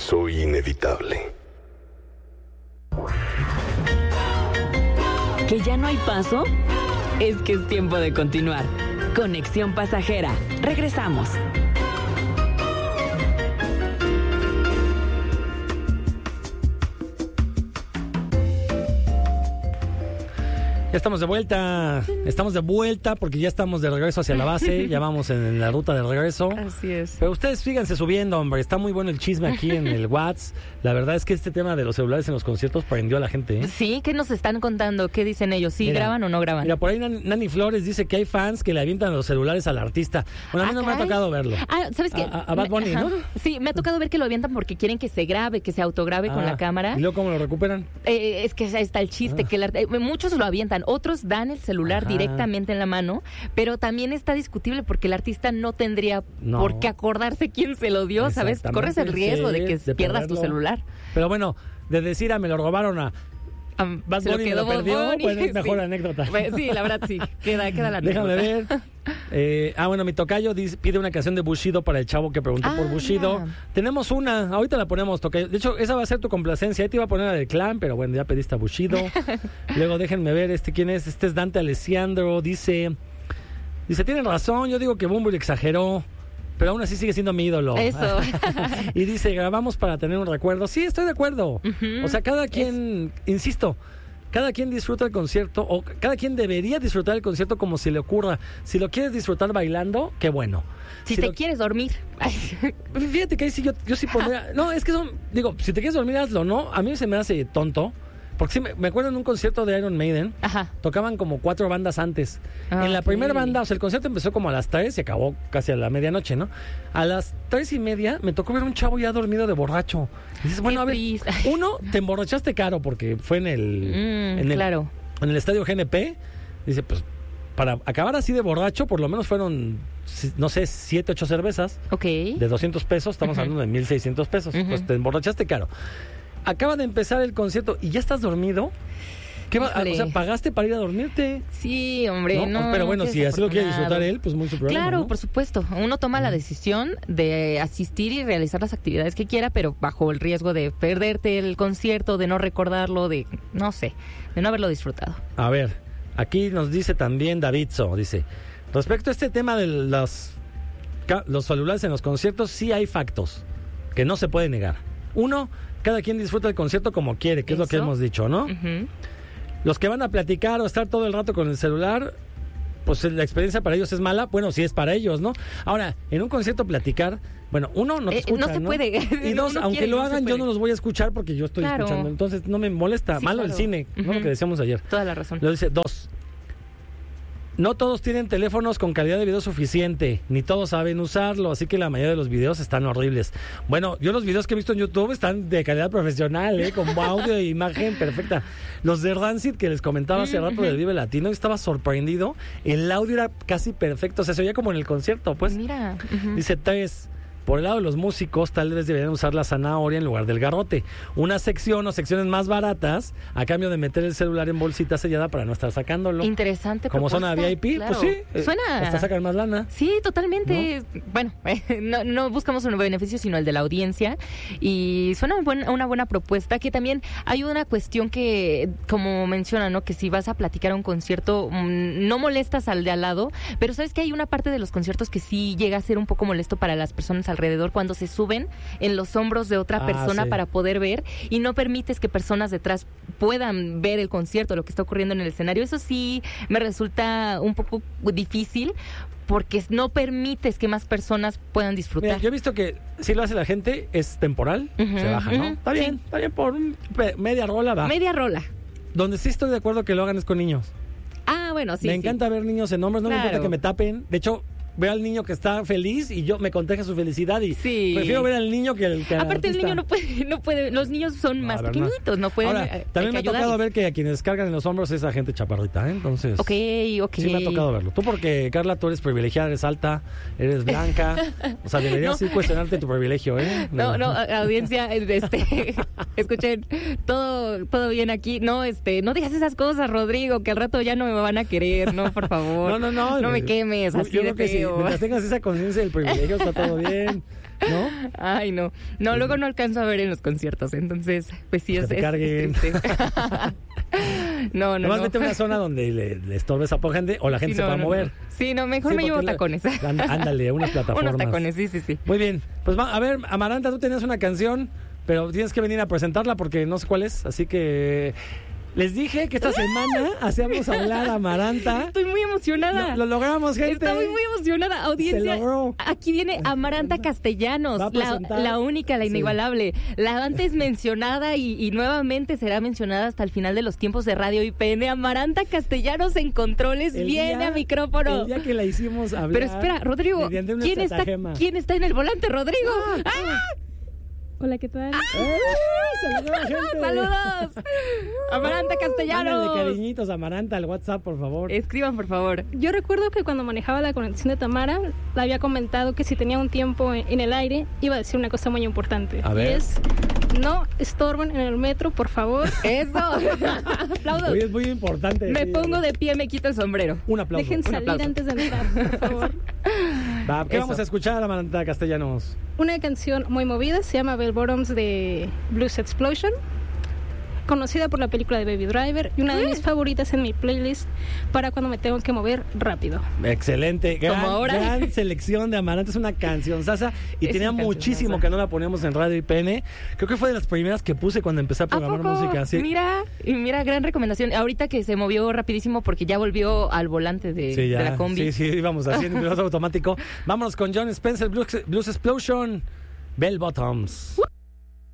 Soy inevitable. ¿Que ya no hay paso? Es que es tiempo de continuar. Conexión Pasajera. Regresamos. Ya estamos de vuelta porque ya estamos de regreso hacia la base, ya vamos en la ruta de regreso. Así es. Pero ustedes síganse subiendo, hombre, está muy bueno el chisme aquí en el WhatsApp. La verdad es que este tema de los celulares en los conciertos prendió a la gente, ¿eh? Sí, ¿qué nos están contando? ¿Qué dicen ellos? ¿Sí graban o no graban? Mira, por ahí Nani Flores dice que hay fans que le avientan los celulares al artista. Bueno, a mí no me ha tocado verlo. ¿Sabes qué? A Bad Bunny, ¿no? Sí, me ha tocado ver que lo avientan porque quieren que se grabe, que se autograbe con la cámara. ¿Y luego cómo lo recuperan? Es que ahí está el chiste, que muchos lo avientan, otros dan el celular directamente en la mano, pero también está discutible porque el artista no tendría por qué acordarse quién se lo dio, ¿sabes? Corres el riesgo de que pierdas tu celular. Pero bueno, de decir me lo robaron a Bad Bunny, me lo perdió, bueno, es mejor anécdota. Sí, la verdad sí, queda la anécdota. Déjame ver. Bueno, mi tocayo pide una canción de Bushido para el chavo que preguntó por Bushido. Mira. Tenemos una, ahorita la ponemos, tocayo. De hecho, esa va a ser tu complacencia. Ahí te iba a poner la del Clan, pero bueno, ya pediste a Bushido. Luego déjenme ver, ¿quién es? Este es Dante Alessandro. Dice, tienen razón, yo digo que Bumble exageró, pero aún así sigue siendo mi ídolo. Eso. Y dice, grabamos para tener un recuerdo. Sí, estoy de acuerdo. O sea, cada quien, insisto, cada quien disfruta el concierto, o cada quien debería disfrutar el concierto como se le ocurra. Si lo quieres disfrutar bailando, qué bueno. Si te quieres dormir. Fíjate que ahí sí yo sí pondría... No, es que si te quieres dormir, hazlo, ¿no? A mí se me hace tonto. Porque sí, me acuerdo en un concierto de Iron Maiden, tocaban como 4 bandas antes. En la primera banda, o sea, el concierto empezó como a las 3 y acabó casi a la medianoche, ¿no? A las 3:30 me tocó ver un chavo ya dormido de borracho. Y dices, bueno, a ver, uno, te emborrachaste caro porque fue en el estadio GNP. Dice, pues, para acabar así de borracho, por lo menos fueron, no sé, 7, 8 cervezas. De 200 pesos, estamos hablando de 1,600 pesos. Pues te emborrachaste caro. Acaba de empezar el concierto y ya estás dormido. ¿Qué va? O sea, ¿pagaste para ir a dormirte? Sí, hombre, no. Pero bueno, si así lo quiere disfrutar él, pues muy su problema. Claro, ¿no? por supuesto. Uno toma la decisión de asistir y realizar las actividades que quiera, pero bajo el riesgo de perderte el concierto, de no recordarlo, de no haberlo disfrutado. A ver, aquí nos dice también Davidso, dice, respecto a este tema de los celulares en los conciertos, sí hay factos que no se puede negar. Uno, cada quien disfruta el concierto como quiere, que es lo que hemos dicho, ¿no? Los que van a platicar o estar todo el rato con el celular, pues la experiencia para ellos es mala. Bueno, sí es para ellos, ¿no? Ahora, en un concierto platicar, bueno, uno no te escucha, no se puede. Y dos, aunque lo hagan, yo no los voy a escuchar porque yo estoy escuchando. Entonces no me molesta. Sí, malo el cine, ¿no? Lo que decíamos ayer. Toda la razón. Lo dice, 2. No todos tienen teléfonos con calidad de video suficiente, ni todos saben usarlo, así que la mayoría de los videos están horribles. Bueno, yo los videos que he visto en YouTube están de calidad profesional, con audio e imagen perfecta. Los de Rancid, que les comentaba hace rato del Vive Latino, estaba sorprendido. El audio era casi perfecto, o sea, se oía como en el concierto, pues. Mira. Dice 3. Por el lado de los músicos, tal vez deberían usar la zanahoria en lugar del garrote. Una sección o secciones más baratas a cambio de meter el celular en bolsita sellada para no estar sacándolo. Interesante. Como zona VIP, claro. Pues sí. Suena. Hasta sacar más lana. Sí, totalmente. ¿No? Bueno, no buscamos un beneficio, sino el de la audiencia. Y suena una buena propuesta, que también hay una cuestión que, como menciona, ¿no? Que si vas a platicar a un concierto, no molestas al de al lado, pero sabes que hay una parte de los conciertos que sí llega a ser un poco molesto para las personas alrededor cuando se suben en los hombros de otra persona para poder ver y no permites que personas detrás puedan ver el concierto, lo que está ocurriendo en el escenario. Eso sí me resulta un poco difícil porque no permites que más personas puedan disfrutar. Mira, yo he visto que si lo hace la gente es temporal, se baja, ¿no? Está bien por media rola va. Media rola. Donde sí estoy de acuerdo que lo hagan es con niños. Bueno, sí. Me encanta ver niños en hombros, no me importa que me tapen. De hecho, veo al niño que está feliz y yo me contagio su felicidad y prefiero ver al niño que al aparte el niño no puede, los niños son más pequeñitos, no pueden. Ahora, también me ha tocado ver que a quienes cargan en los hombros es a gente chaparrita, entonces sí me ha tocado verlo. Tú porque, Carla, tú eres privilegiada, eres alta, eres blanca, o sea, deberías sí cuestionarte tu privilegio, No, audiencia, escuchen, todo bien aquí, no digas esas cosas, Rodrigo, que al rato ya no me van a querer, no, por favor. No me quemes así de feo. Mientras tengas esa conciencia del privilegio, está todo bien. ¿No? Ay, no. No, luego no alcanzo a ver en los conciertos, entonces, pues sí, es triste. No. Nomás vete a una zona donde le estorbes a poca gente o la gente se pueda mover. Sí, no, mejor me llevo tacones. Ándale, unas plataformas. Unos tacones, sí. Muy bien. Pues a ver, Amaranta, tú tenías una canción, pero tienes que venir a presentarla porque no sé cuál es, así que... Les dije que esta semana hacíamos hablar a Amaranta. Estoy muy emocionada. Lo logramos, gente. Estoy muy emocionada, audiencia. Se logró. Aquí viene Amaranta Castellanos, la única, la inigualable. La antes mencionada y nuevamente será mencionada hasta el final de los tiempos de Radio IPN. Amaranta Castellanos en controles viene a micrófono. El día que la hicimos hablar. Pero espera, Rodrigo, ¿quién está en el volante, Rodrigo? Hola, ¿qué tal? ¡Saludos! Amaranta Castellanos. Mándale cariñitos a Amaranta al WhatsApp, por favor. Escriban, por favor. Yo recuerdo que cuando manejaba la conexión de Tamara, le había comentado que si tenía un tiempo en el aire, iba a decir una cosa muy importante. A ver. Y es, no estorben en el metro, por favor. ¡Eso! ¡Aplausos! Hoy es muy importante. Me pongo de pie, me quito el sombrero. Un aplauso. Dejen salir antes de entrar, por favor. ¿Qué vamos a escuchar, Amaranta Castellanos? Una canción muy movida, se llama Bell Bottoms de Blues Explosion, conocida por la película de Baby Driver y una de mis favoritas en mi playlist para cuando me tengo que mover rápido. Excelente, gran selección de Amaranta, es una canción sasa y tenía muchísimo que no la poníamos en Radio IPN. Creo que fue de las primeras que puse cuando empecé a programar música. ¿Sí? Mira, gran recomendación. Ahorita que se movió rapidísimo porque ya volvió al volante de la combi. Sí, íbamos haciendo piloto automático. Vámonos con Jon Spencer, Blues Explosion, Bell Bottoms.